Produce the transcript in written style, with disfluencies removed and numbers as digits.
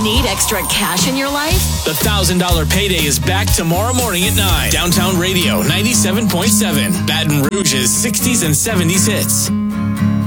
Need extra cash in your life? The $1,000 payday is back tomorrow morning at 9. Downtown Radio 97.7. Baton Rouge's 60s and 70s hits.